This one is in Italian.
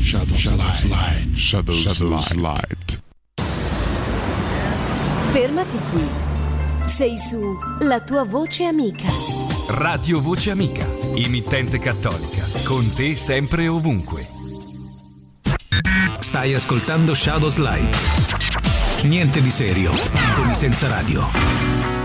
Shadows Light. Fermati qui. Sei su La tua voce amica. Radio Voce Amica, emittente cattolica, con te sempre e ovunque. Stai ascoltando Shadows Light. Niente di serio, come senza radio.